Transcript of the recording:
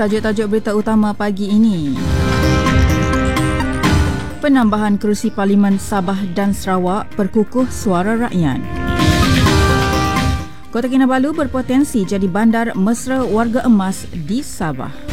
tajuk-tajuk berita utama pagi ini. Penambahan kerusi Parlimen Sabah dan Sarawak perkukuh suara rakyat. Kota Kinabalu berpotensi jadi bandar mesra warga emas di Sabah.